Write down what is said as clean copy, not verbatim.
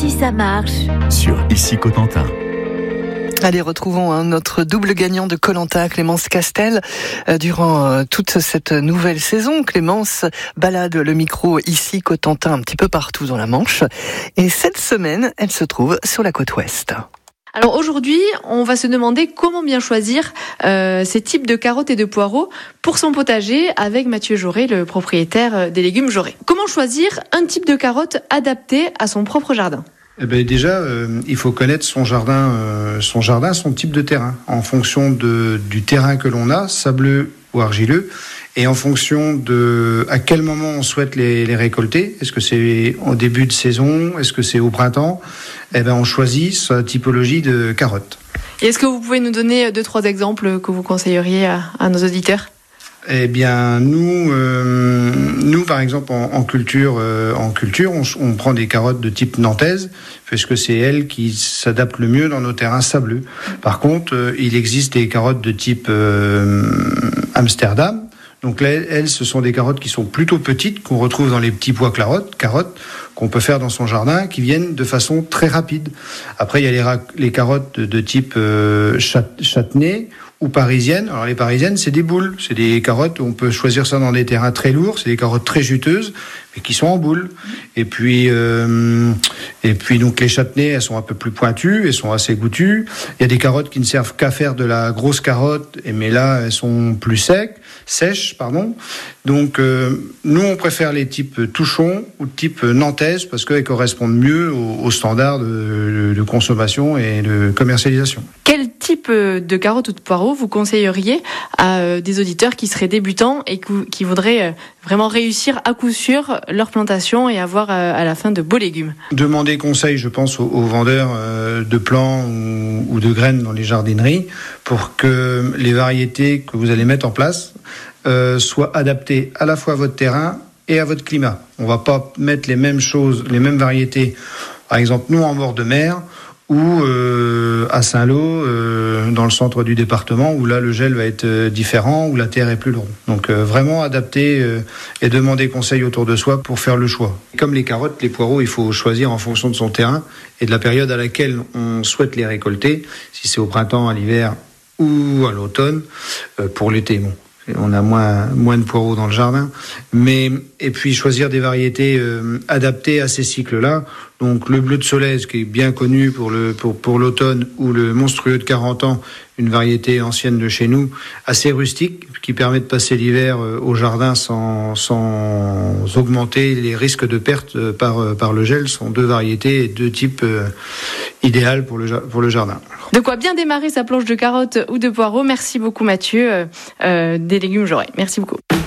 si ça marche sur Ici Cotentin. Allez, retrouvons notre double gagnant de Koh-Lanta, Clémence Castel. Durant toute cette nouvelle saison, Clémence balade le micro ici, Cotentin, un petit peu partout dans la Manche. Et cette semaine, elle se trouve sur la côte ouest. Alors aujourd'hui, on va se demander comment bien choisir ces types de carottes et de poireaux pour son potager avec Mathieu Jauré, le propriétaire des légumes Jauré. Comment choisir un type de carotte adapté à son propre jardin ? Déjà, il faut connaître son jardin, son type de terrain, en fonction du terrain que l'on a, sableux ou argileux, et en fonction de à quel moment on souhaite les récolter. Est-ce que c'est au début de saison? Est-ce que c'est au printemps? On choisit sa typologie de carottes. Et est-ce que vous pouvez nous donner 2-3 exemples que vous conseilleriez à nos auditeurs ? Nous, par exemple, en culture, on prend des carottes de type nantaise, puisque c'est elles qui s'adaptent le mieux dans nos terrains sableux. Par contre, il existe des carottes de type Amsterdam. Donc là, elles, ce sont des carottes qui sont plutôt petites, qu'on retrouve dans les petits pois carottes, qu'on peut faire dans son jardin, qui viennent de façon très rapide. Après, il y a les carottes de type châtenay ou parisiennes. Alors les parisiennes, c'est des boules. C'est des carottes, on peut choisir ça dans des terrains très lourds. C'est des carottes très juteuses, mais qui sont en boule. Et puis donc les châtenays, elles sont un peu plus pointues, elles sont assez goûtues. Il y a des carottes qui ne servent qu'à faire de la grosse carotte, mais là, elles sont plus sèches. Donc nous, on préfère les types touchons ou type nantaise parce qu'elles correspondent mieux aux standards de consommation et de commercialisation. Quel type de carottes ou de poireaux vous conseilleriez à des auditeurs qui seraient débutants et qui voudraient vraiment réussir à coup sûr leur plantation et avoir à la fin de beaux légumes? Demandez conseil, je pense, aux vendeurs de plants ou de graines dans les jardineries pour que les variétés que vous allez mettre en place soient adaptées à la fois à votre terrain et à votre climat. On ne va pas mettre les mêmes choses, les mêmes variétés, par exemple nous en bord de mer ou à Saint-Lô, dans le centre du département, où là le gel va être différent, où la terre est plus lourde. Donc vraiment adapter et demander conseil autour de soi pour faire le choix. Comme les carottes, les poireaux, il faut choisir en fonction de son terrain et de la période à laquelle on souhaite les récolter, si c'est au printemps, à l'hiver ou à l'automne. Pour l'été, bon, on a moins de poireaux dans le jardin, et puis choisir des variétés adaptées à ces cycles-là. Donc le bleu de Solèze, qui est bien connu pour l'automne, ou le monstrueux de 40 ans, une variété ancienne de chez nous, assez rustique, qui permet de passer l'hiver au jardin sans augmenter les risques de perte par le gel. Ce sont deux variétés et deux types idéales pour le jardin. De quoi bien démarrer sa planche de carottes ou de poireaux. Merci beaucoup Mathieu des légumes Jauré. Merci beaucoup.